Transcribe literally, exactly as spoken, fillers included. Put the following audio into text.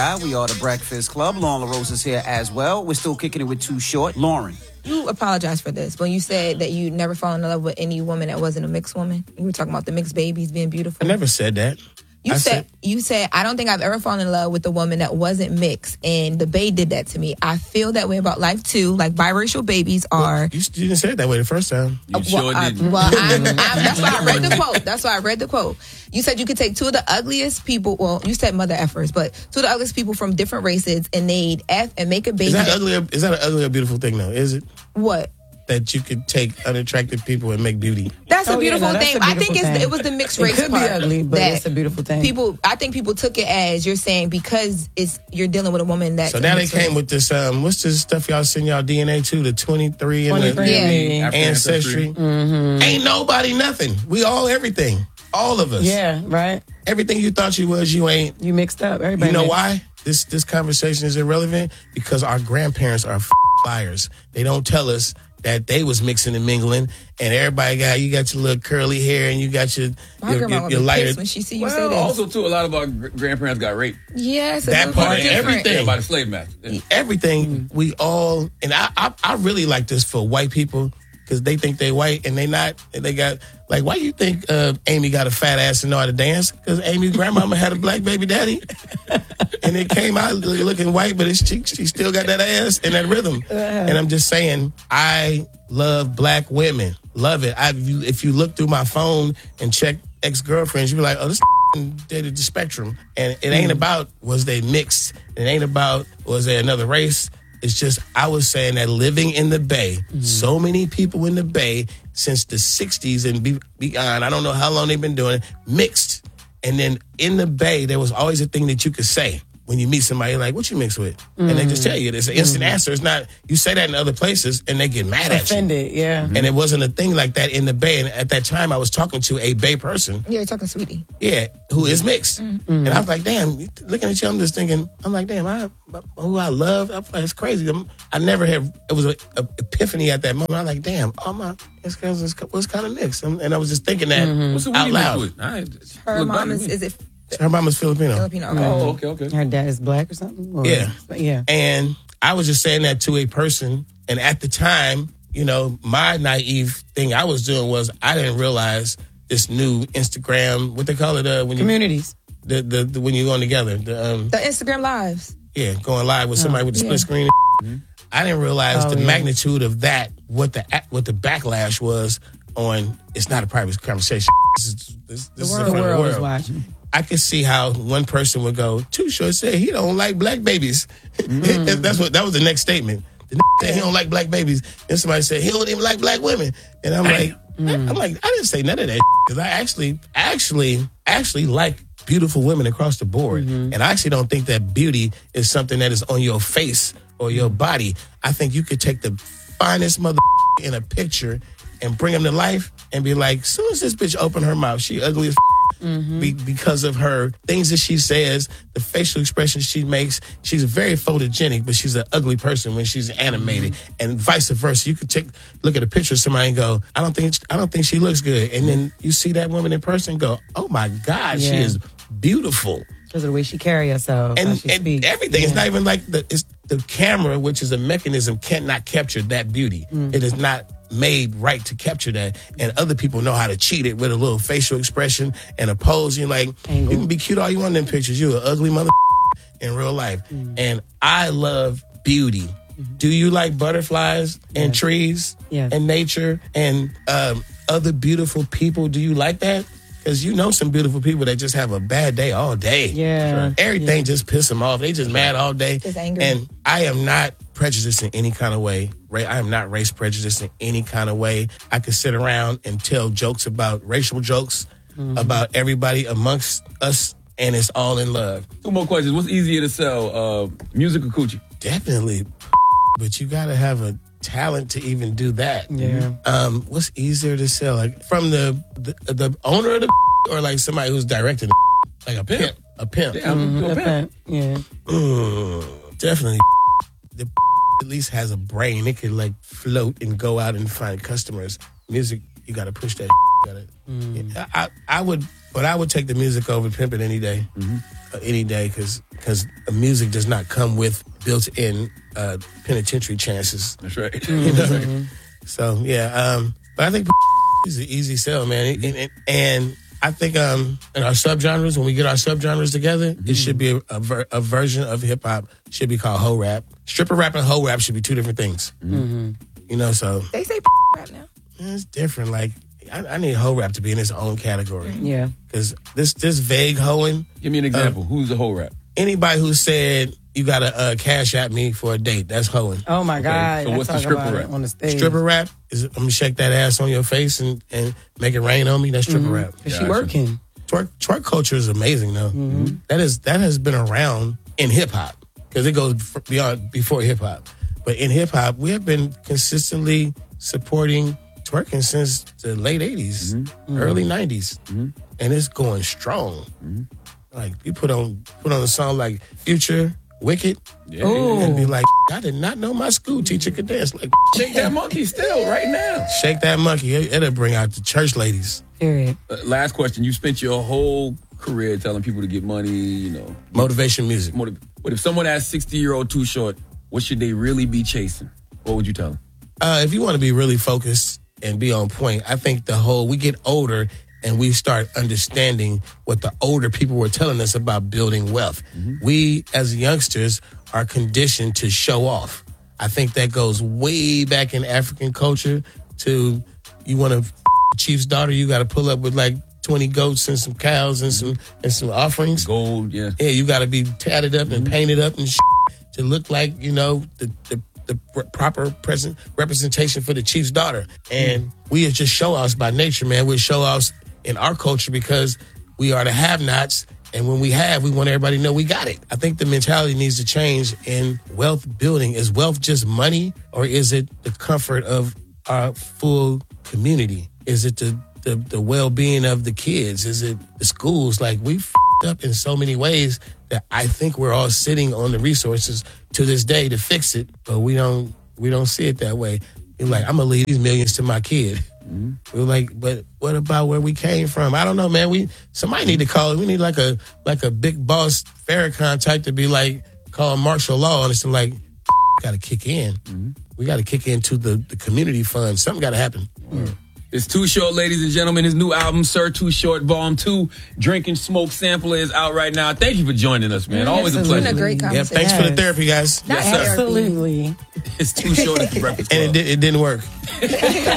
Live. We are the Breakfast Club. Lauren LaRose is here as well. We're still kicking it with Too Short. Lauren. You apologize for this. When you said that you never fall in love with any woman that wasn't a mixed woman, you were talking about the mixed babies being beautiful. I never said that. You I said, said you said, I don't think I've ever fallen in love with a woman that wasn't mixed. And the Bay did that to me. I feel that way about life too. Like biracial babies are. Well, you, you didn't say it that way the first time. You uh, sure well, I, didn't. well, I, I, that's why I read the quote. That's why I read the quote. You said you could take two of the ugliest people. Well, you said mother effers, but two of the ugliest people from different races and they'd F and make a baby. Is that ugly? Or, is that an ugly or beautiful thing though? Is it? What? That you could take unattractive people and make beauty. That's a Oh, beautiful yeah, no, that's thing. a beautiful I think it's thing. it was the mixed It race could be part ugly, but that it's a beautiful thing. People, I think people took it as you're saying because it's you're dealing with a woman that. So now they came with this. Um, what's this stuff y'all send y'all D N A to? The twenty-three and the twenty-three and me. African ancestry. Mm-hmm. Ain't nobody nothing. We all everything. All of us. Yeah, right. Everything you thought you was, you ain't. You mixed up. Everybody. You know mixed. why? This this conversation is irrelevant because our grandparents are f- liars. They don't tell us that they was mixing and mingling, and everybody got you got your little curly hair and you got your My your, grandma your, would your be lighter. pissed when she see you say Well, that. also too, a lot of our gr- grandparents got raped. Yes, That part of everything. Yeah, by the slave master. Yeah. Everything we all and I, I I really like this for white people because they think they white and they not. And they got like why you think uh, Amy got a fat ass and know how to dance? Because Amy's grandmama had a black baby daddy, and it came out looking white, but it's, she, she still got that ass and that rhythm. And I'm just saying, I love black women, love it. I if you, if you look through my phone and check ex girlfriends, you be like, oh, this dated the spectrum, and it ain't about was they mixed. It ain't about was there another race. It's just, I was saying that living in the Bay, mm-hmm. so many people in the Bay since the sixties and be, beyond, I don't know how long they've been doing it, mixed. And then in the Bay, there was always a thing that you could say when you meet somebody, like, what you mix with? Mm-hmm. And they just tell you. It's an instant mm-hmm. answer. It's not, you say that in other places and they get mad at Offended, you. yeah. And it wasn't a thing like that in the Bay. And at that time, I was talking to a Bay person. Yeah, you're talking sweetie. Yeah, who is mixed. Mm-hmm. And I was like, damn, looking at you, I'm just thinking, I'm like, damn, I, who I love, I'm like, it's crazy. I'm, I never had, it was an epiphany at that moment. I was like, damn, all my ex-girls was kind of mixed. And I was just thinking that mm-hmm. What's the out loud. With? I, Her mom is, is it Her mama's Filipino. Filipino? Okay. Oh, okay, okay. Her dad is black or something? Or, yeah. Yeah. And I was just saying that to a person. And at the time, you know, my naive thing I was doing was I didn't realize this new Instagram, what they call it? Uh, when you, Communities. The, the, the when you're going together. The, um, The Instagram lives. Yeah, going live with somebody oh, with the yeah. split screen. Mm-hmm. I didn't realize oh, the yeah. magnitude of that, what the what the backlash was on, it's not a private conversation. This is, this, this the is world, in front the of world the is world. watching. I could see how one person would go, Too Short said he don't like black babies. Mm. That's what that was the next statement. The n- said he don't like black babies. And somebody said he don't even like black women. And I'm like, mm. I'm like, I didn't say none of that because I actually, actually, actually like beautiful women across the board. Mm-hmm. And I actually don't think that beauty is something that is on your face or your body. I think you could take the finest mother in a picture and bring them to life and be like, as soon as this bitch open her mouth, she ugly as mm-hmm. be, because of her things that she says, the facial expressions she makes. She's very photogenic, but she's an ugly person when she's animated, mm-hmm. and vice versa. You could take look at a picture of somebody and go, I don't think I don't think she looks good, and then you see that woman in person and go, oh my God, yeah. she is beautiful. Because of the way she carry herself, and, she and everything. Yeah. It's not even like the it's the camera, which is a mechanism, cannot capture that beauty. Mm-hmm. It is not made right to capture that, and other people know how to cheat it with a little facial expression and a pose. You're like, Angle. You can be cute all you want in them pictures. You're an ugly mother in real life. Mm-hmm. And I love beauty. Mm-hmm. Do you like butterflies yeah. and trees yeah. and nature and um, other beautiful people? Do you like that? Because you know some beautiful people that just have a bad day all day. Yeah. Sure. Everything yeah. just piss them off. They just mad all day. Just angry. And I am not prejudiced in any kind of way. I am not race prejudiced in any kind of way. I could sit around and tell jokes about racial jokes mm-hmm. about everybody amongst us, and it's all in love. Two more questions. What's easier to sell, uh, music or coochie? Definitely. But you got to have a talent to even do that. Yeah. Um, what's easier to sell? Like from the the, the owner of the or like somebody who's directing the like a pimp. A pimp. Yeah, mm-hmm. a a pimp. pimp. Yeah. Mm, definitely. The at least has a brain. It can like float and go out and find customers. Music, you got to push that. at it. Yeah, I, I would, but I would take the music over pimping any day, uh, any day, because because the music does not come with built-in uh, penitentiary chances. That's right. You know? So yeah, um, but I think is an easy sell, man, and, and, and I think um, in our subgenres, when we get our subgenres together, it should be a, a, ver- a version of hip hop should be called hoe rap. Stripper rap and hoe rap should be two different things. Mm-hmm. You know, so They say rap now. it's different. Like I, I need hoe rap to be in its own category. Yeah. Because this this vague hoeing, Give me an example. Who's the whole rap? anybody who said you gotta uh, cash at me for a date, that's hoeing. Oh my God. so I what's the talk stripper about it rap? on the stage? Stripper rap is I'm gonna shake that ass on your face and, and make it rain on me. That's stripper rap. Is she Gotcha. working? Twerk, twerk culture is amazing though. That is that has been around in hip hop because it goes f- beyond before hip hop. But in hip hop, we have been consistently supporting twerking since the late eighties, early nineties, and it's going strong. Like you put on put on a song like Future, Wicked, Yeah, and be like, I did not know my school teacher could dance. Like, Shake that monkey still right now. shake that monkey. It, it'll bring out the church ladies. Period. Uh, last question. You spent your whole career telling people to get money, you know. Motivation music. motiv- But if someone asked sixty-year-old Too Short, what should they really be chasing? What would you tell them? Uh, if you want to be really focused and be on point, I think the whole, we get older and we start understanding what the older people were telling us about building wealth. We, as youngsters, are conditioned to show off. I think that goes way back in African culture to, you want to chief's daughter, you got to pull up with like twenty goats and some cows and some and some offerings. Gold, yeah. Yeah, you got to be tatted up and painted up and shit to look like, you know, the, the, the pr- proper present representation for the chief's daughter. And we are just show-offs by nature, man. We're show-offs in our culture because we are the have-nots. And when we have, we want everybody to know we got it. I think the mentality needs to change in wealth building. Is wealth just money, or is it the comfort of our full community? Is it the the, the well-being of the kids? Is it the schools? Like, we f***ed up in so many ways that I think we're all sitting on the resources to this day to fix it, but we don't we don't see it that way. You're like, I'm gonna leave these millions to my kid. We're like, but what about where we came from? I don't know, man. We somebody need to call. We need like a like a big boss Farrakhan type to be like call martial law on us and like got to kick in. We got to kick into the the community fund. Something got to happen. It's Too Short, ladies and gentlemen. His new album, Sir Too Short, Volume two, Drink and Smoke Sampler, is out right now. Thank you for joining us, man. Always a It's pleasure. been a great Yeah, conversation. thanks for the therapy, guys. Not Yes, sir. therapy. Absolutely. It's Too Short at the Breakfast Club. And it, di- it didn't work.